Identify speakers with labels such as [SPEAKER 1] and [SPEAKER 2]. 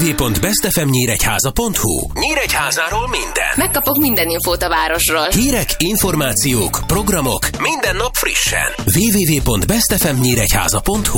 [SPEAKER 1] www.bestfmnyíregyháza.hu. Nyíregyházáról minden.
[SPEAKER 2] Megkapok minden infót a városról.
[SPEAKER 1] Hírek, információk, programok, minden nap frissen. www.bestfmnyíregyháza.hu.